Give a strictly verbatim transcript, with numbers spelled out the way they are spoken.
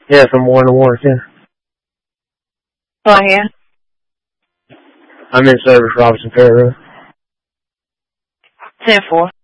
Yeah, from one to one, yeah. Go ahead. I'm in service, Robinson Ferry Road. ten four.